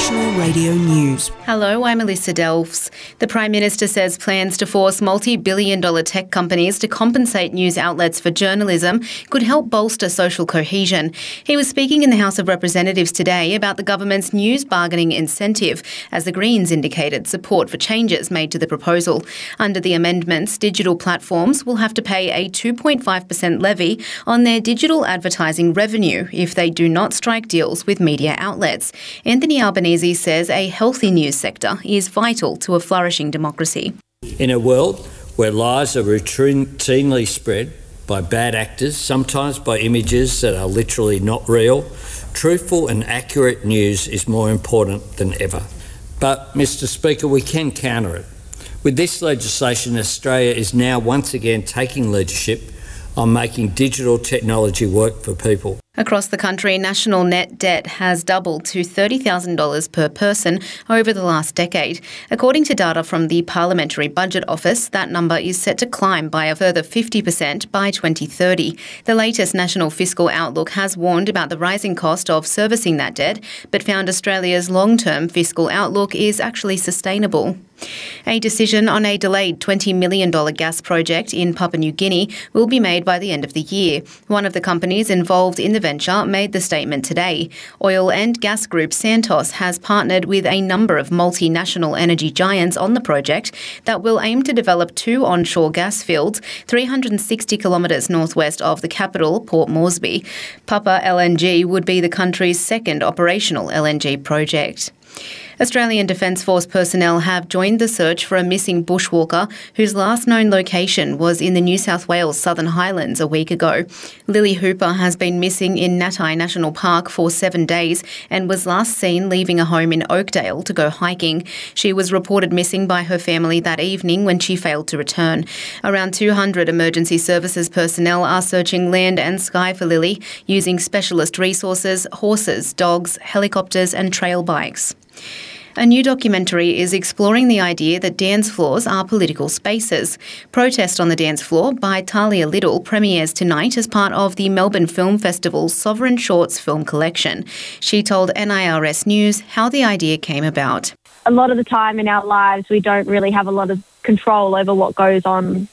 National Radio News. Hello, I'm Alyssa Delves. The Prime Minister says plans to force multi-billion-dollar tech companies to compensate news outlets for journalism could help bolster social cohesion. He was speaking in the House of Representatives today about the government's news bargaining incentive, as the Greens indicated support for changes made to the proposal. Under the amendments, digital platforms will have to pay a 2.5% levy on their digital advertising revenue if they do not strike deals with media outlets. Anthony Albanese says a healthy news sector is vital to a flourishing democracy. In a world where lies are routinely spread by bad actors, sometimes by images that are literally not real, truthful and accurate news is more important than ever. But, Mr. Speaker, we can counter it. With this legislation, Australia is now once again taking leadership on making digital technology work for people. Across the country, national net debt has doubled to $30,000 per person over the last decade. According to data from the Parliamentary Budget Office, that number is set to climb by a further 50% by 2030. The latest National Fiscal Outlook has warned about the rising cost of servicing that debt, but found Australia's long-term fiscal outlook is actually sustainable. A decision on a delayed $20 million gas project in Papua New Guinea will be made by the end of the year. One of the companies involved in the venture made the statement today. Oil and gas group Santos has partnered with a number of multinational energy giants on the project that will aim to develop 2 onshore gas fields 360 kilometres northwest of the capital, Port Moresby. Papua LNG would be the country's second operational LNG project. Australian Defence Force personnel have joined the search for a missing bushwalker whose last known location was in the New South Wales Southern Highlands a week ago. Lily Hooper has been missing in Natai National Park for 7 days and was last seen leaving a home in Oakdale to go hiking. She was reported missing by her family that evening when she failed to return. Around 200 emergency services personnel are searching land and sky for Lily using specialist resources, horses, dogs, helicopters and trail bikes. A new documentary is exploring the idea that dance floors are political spaces. Protest on the Dance Floor by Talia Little premieres tonight as part of the Melbourne Film Festival's Sovereign Shorts film collection. She told NIRS News how the idea came about. A lot of the time in our lives, we don't really have a lot of control over what goes on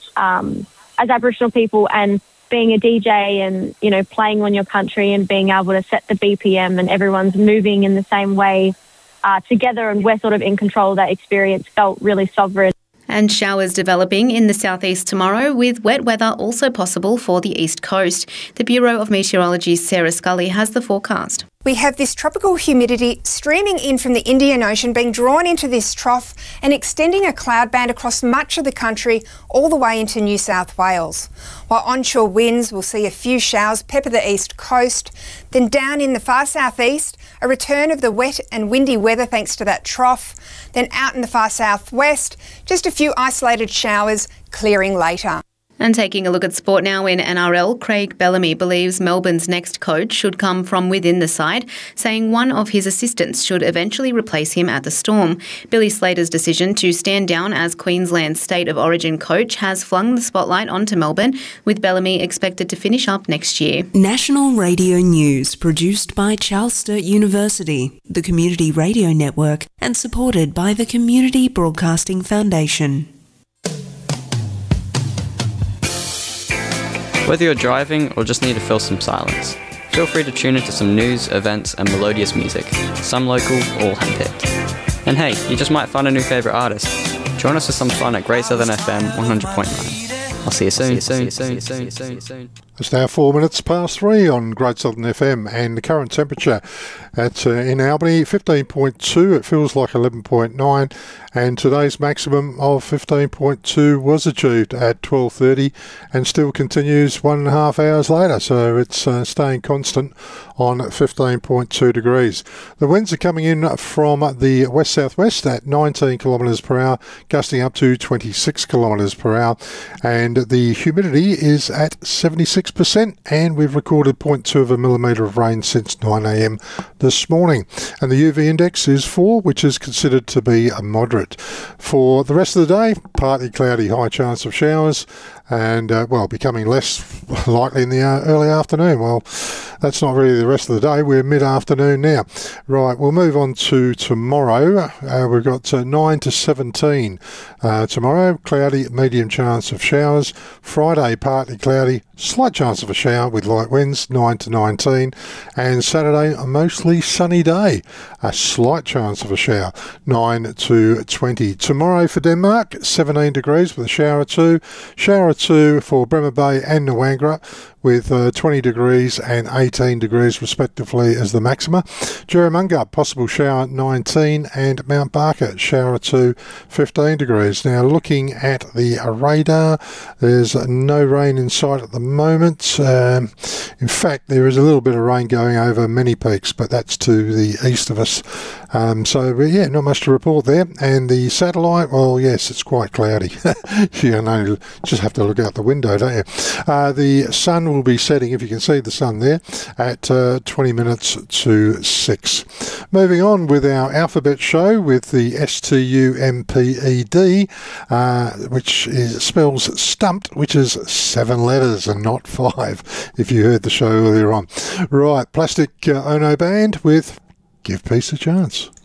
as Aboriginal people, and being a DJ and, playing on your country and being able to set the BPM and everyone's moving in the same way together, and we're sort of in control of that experience, felt really sovereign. And showers developing in the southeast tomorrow, with wet weather also possible for the east coast. The Bureau of Meteorology's Sarah Scully has the forecast. We have this tropical humidity streaming in from the Indian Ocean, being drawn into this trough and extending a cloud band across much of the country all the way into New South Wales. While onshore winds will see a few showers pepper the east coast, then down in the far southeast, a return of the wet and windy weather thanks to that trough. Then out in the far southwest, just a few isolated showers clearing later. And taking a look at sport now in NRL, Craig Bellamy believes Melbourne's next coach should come from within the side, saying one of his assistants should eventually replace him at the Storm. Billy Slater's decision to stand down as Queensland's State of Origin coach has flung the spotlight onto Melbourne, with Bellamy expected to finish up next year. National Radio News, produced by Charles Sturt University, the Community Radio Network, and supported by the Community Broadcasting Foundation. Whether you're driving or just need to fill some silence, feel free to tune into some news, events and melodious music, some local, all hand-picked. And hey, you just might find a new favourite artist. Join us for some fun at Great Southern FM 100.9. I'll see you soon. It's now 4 minutes past 3 on Great Southern FM, and the current temperature at in Albany 15.2. It feels like 11.9, and today's maximum of 15.2 was achieved at 12:30 and still continues 1.5 hours later, so it's staying constant on 15.2 degrees. The winds are coming in from the west-southwest at 19 kilometres per hour, gusting up to 26 kilometres per hour, and and the humidity is at 76%, and we've recorded 0.2 of a millimetre of rain since 9 a.m. this morning. And the UV index is 4, which is considered to be a moderate. For the rest of the day, partly cloudy, high chance of showers, and becoming less likely in the early afternoon. Well, that's not really the rest of the day. We're mid-afternoon now. Right, we'll move on to tomorrow. We've got 9 to 17 tomorrow. Cloudy, medium chance of showers. Friday, partly cloudy, slight chance of a shower with light winds, 9 to 19. And Saturday, a mostly sunny day. A slight chance of a shower, 9 to 20. Tomorrow for Denmark, 17 degrees with a shower or two. Shower or two for Bremer Bay and Noangra, with 20 degrees and 18 degrees respectively as the maxima. Jerramunga, possible shower 19, and Mount Barker, shower 2, 15 degrees. Now looking at the radar, there's no rain in sight at the moment. In fact, there is a little bit of rain going over many peaks, but that's to the east of us. Not much to report there. And the satellite, well, yes, it's quite cloudy. You just have to look out the window, don't you? The sun will be setting, if you can see the sun there, at 20 minutes to 6. Moving on with our alphabet show with the STUMPED, which spells stumped, which is 7 letters and not 5, if you heard the show earlier on. Right, Plastic Ono Band with Give Peace a Chance.